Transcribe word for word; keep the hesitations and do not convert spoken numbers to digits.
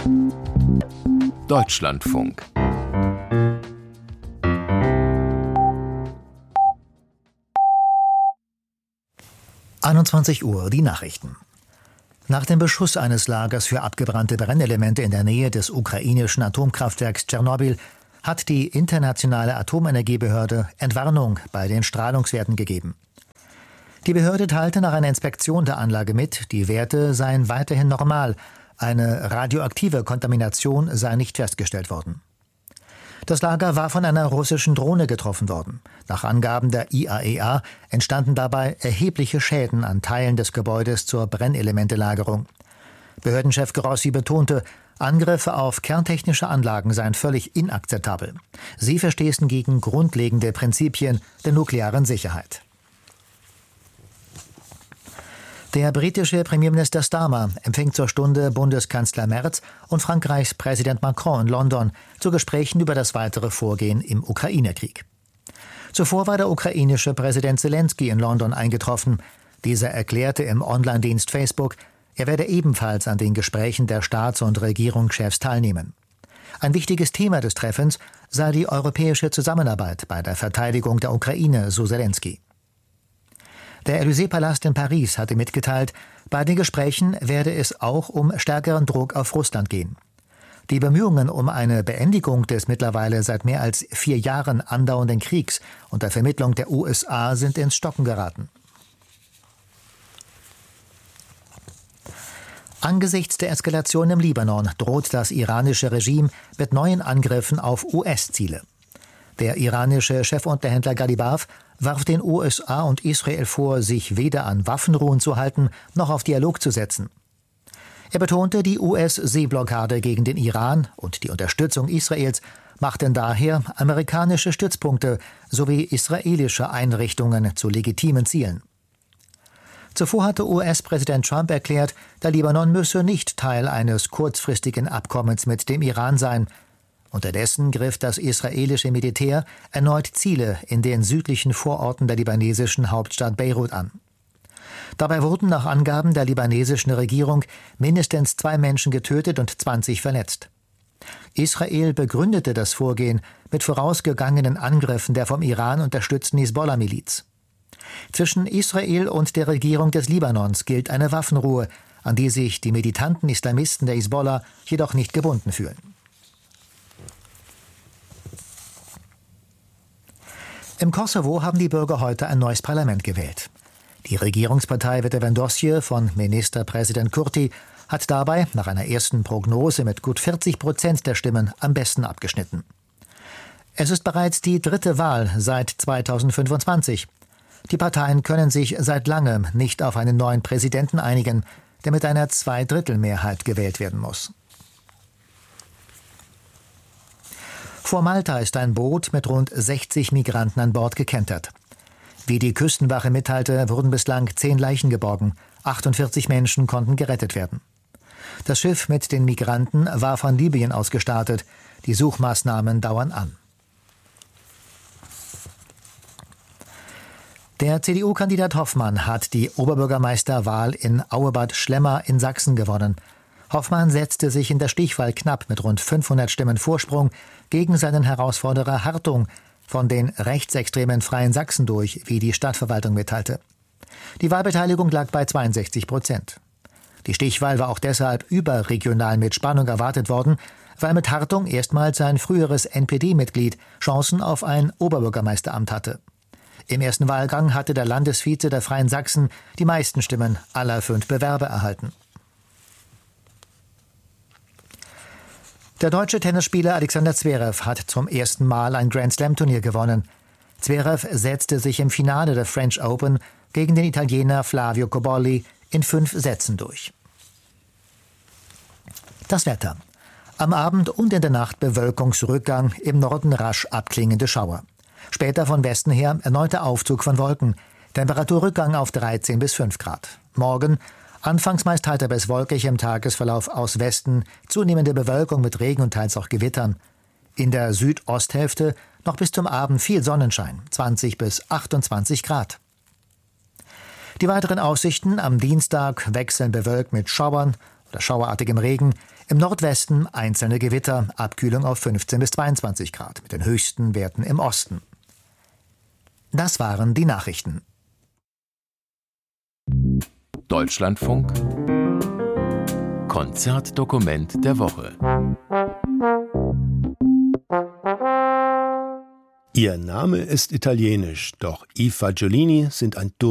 Deutschlandfunk. einundzwanzig Uhr, die Nachrichten. Nach dem Beschuss eines Lagers für abgebrannte Brennelemente in der Nähe des ukrainischen Atomkraftwerks Tschernobyl hat die Internationale Atomenergiebehörde Entwarnung bei den Strahlungswerten gegeben. Die Behörde teilte nach einer Inspektion der Anlage mit, die Werte seien weiterhin normal, eine radioaktive Kontamination sei nicht festgestellt worden. Das Lager war von einer russischen Drohne getroffen worden. Nach Angaben der I A E A entstanden dabei erhebliche Schäden an Teilen des Gebäudes zur Brennelementelagerung. Behördenchef Grossi betonte, Angriffe auf kerntechnische Anlagen seien völlig inakzeptabel. Sie verstoßen gegen grundlegende Prinzipien der nuklearen Sicherheit. Der britische Premierminister Starmer empfing zur Stunde Bundeskanzler Merz und Frankreichs Präsident Macron in London zu Gesprächen über das weitere Vorgehen im Ukraine-Krieg. Zuvor war der ukrainische Präsident Zelensky in London eingetroffen. Dieser erklärte im Online-Dienst Facebook, er werde ebenfalls an den Gesprächen der Staats- und Regierungschefs teilnehmen. Ein wichtiges Thema des Treffens sei die europäische Zusammenarbeit bei der Verteidigung der Ukraine, so Zelensky. Der Élysée-Palast in Paris hatte mitgeteilt, bei den Gesprächen werde es auch um stärkeren Druck auf Russland gehen. Die Bemühungen um eine Beendigung des mittlerweile seit mehr als vier Jahren andauernden Kriegs unter Vermittlung der U S A sind ins Stocken geraten. Angesichts der Eskalation im Libanon droht das iranische Regime mit neuen Angriffen auf U S-Ziele. Der iranische Chefunterhändler Ghalibaf warf den U S A und Israel vor, sich weder an Waffenruhen zu halten, noch auf Dialog zu setzen. Er betonte, die U S-Seeblockade gegen den Iran und die Unterstützung Israels machten daher amerikanische Stützpunkte sowie israelische Einrichtungen zu legitimen Zielen. Zuvor hatte U S-Präsident Trump erklärt, der Libanon müsse nicht Teil eines kurzfristigen Abkommens mit dem Iran sein. Unterdessen griff das israelische Militär erneut Ziele in den südlichen Vororten der libanesischen Hauptstadt Beirut an. Dabei wurden nach Angaben der libanesischen Regierung mindestens zwei Menschen getötet und zwanzig verletzt. Israel begründete das Vorgehen mit vorausgegangenen Angriffen der vom Iran unterstützten Hisbollah-Miliz. Zwischen Israel und der Regierung des Libanons gilt eine Waffenruhe, an die sich die militanten Islamisten der Hisbollah jedoch nicht gebunden fühlen. Im Kosovo haben die Bürger heute ein neues Parlament gewählt. Die Regierungspartei Vetëvendosje von Ministerpräsident Kurti hat dabei nach einer ersten Prognose mit gut vierzig Prozent der Stimmen am besten abgeschnitten. Es ist bereits die dritte Wahl seit zweitausendfünfundzwanzig. Die Parteien können sich seit langem nicht auf einen neuen Präsidenten einigen, der mit einer Zweidrittelmehrheit gewählt werden muss. Vor Malta ist ein Boot mit rund sechzig Migranten an Bord gekentert. Wie die Küstenwache mitteilte, wurden bislang zehn Leichen geborgen. achtundvierzig Menschen konnten gerettet werden. Das Schiff mit den Migranten war von Libyen aus gestartet. Die Suchmaßnahmen dauern an. Der C D U-Kandidat Hoffmann hat die Oberbürgermeisterwahl in Auebad Schlemmer in Sachsen gewonnen. Hoffmann setzte sich in der Stichwahl knapp mit rund fünfhundert Stimmen Vorsprung gegen seinen Herausforderer Hartung von den rechtsextremen Freien Sachsen durch, wie die Stadtverwaltung mitteilte. Die Wahlbeteiligung lag bei zweiundsechzig Prozent. Die Stichwahl war auch deshalb überregional mit Spannung erwartet worden, weil mit Hartung erstmals sein früheres N P D-Mitglied Chancen auf ein Oberbürgermeisteramt hatte. Im ersten Wahlgang hatte der Landesvize der Freien Sachsen die meisten Stimmen aller fünf Bewerber erhalten. Der deutsche Tennisspieler Alexander Zverev hat zum ersten Mal ein Grand-Slam-Turnier gewonnen. Zverev setzte sich im Finale der French Open gegen den Italiener Flavio Cobolli in fünf Sätzen durch. Das Wetter. Am Abend und in der Nacht Bewölkungsrückgang, im Norden rasch abklingende Schauer. Später von Westen her erneuter Aufzug von Wolken. Temperaturrückgang auf dreizehn bis fünf Grad. Morgen anfangs meist heiter bis wolkig, im Tagesverlauf aus Westen zunehmende Bewölkung mit Regen und teils auch Gewittern. In der Südosthälfte noch bis zum Abend viel Sonnenschein, zwanzig bis achtundzwanzig Grad. Die weiteren Aussichten: am Dienstag wechseln bewölkt mit Schauern oder schauerartigem Regen. Im Nordwesten einzelne Gewitter, Abkühlung auf fünfzehn bis zweiundzwanzig Grad, mit den höchsten Werten im Osten. Das waren die Nachrichten. Deutschlandfunk Konzertdokument der Woche. Ihr Name ist italienisch, doch i Fagiolini sind ein